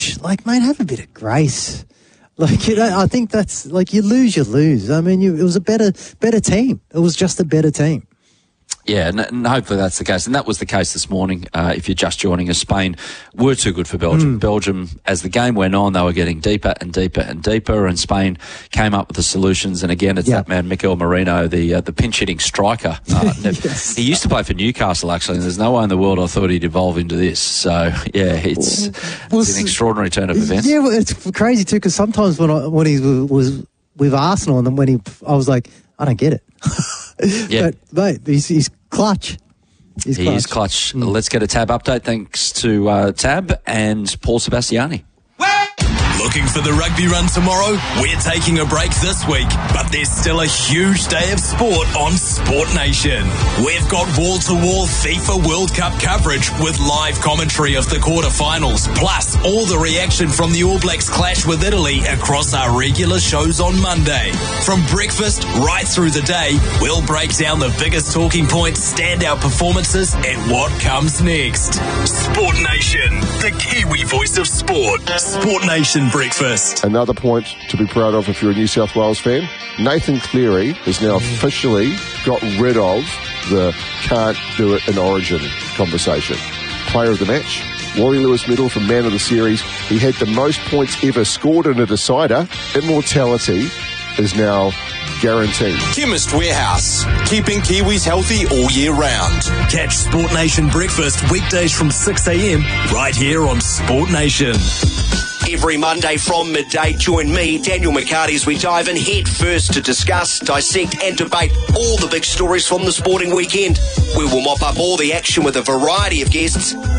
like, mate, have a bit of grace. Like, you know, I think that's, like, you lose. I mean, it was a better team. It was just a better team. Yeah, and hopefully that's the case. And that was the case this morning. If you're just joining us, Spain were too good for Belgium. Belgium, as the game went on, they were getting deeper and deeper and deeper, and Spain came up with the solutions. And again, it's that man, Mikel Merino, the pinch-hitting striker. Yes. He used to play for Newcastle, actually, and there's no way in the world I thought he'd evolve into this. So, yeah, it's an extraordinary turn of events. Yeah, well, it's crazy, too, because sometimes when he was with Arsenal, and then I was like, I don't get it. Yeah. But, mate, he's clutch. He is clutch. Let's get a Tab update thanks to Tab and Paul Sebastiani. Looking for the rugby run tomorrow? We're taking a break this week, but there's still a huge day of sport on Sport Nation. We've got wall-to-wall FIFA World Cup coverage with live commentary of the quarterfinals, plus all the reaction from the All Blacks clash with Italy across our regular shows on Monday. From breakfast right through the day, we'll break down the biggest talking points, standout performances, and what comes next. Sport Nation, the Kiwi voice of sport. Sport Nation breakfast. Another point to be proud of if you're a New South Wales fan. Nathan Cleary has now officially got rid of the can't do it in Origin conversation. Player of the match, Wally Lewis medal for man of the series. He had the most points ever scored in a decider. Immortality is now guaranteed. Chemist Warehouse, keeping Kiwis healthy all year round. Catch Sport Nation breakfast weekdays from 6 a.m. right here on Sport Nation. Every Monday from midday, join me, Daniel McCarty, as we dive in head first to discuss, dissect and debate all the big stories from the sporting weekend. We will mop up all the action with a variety of guests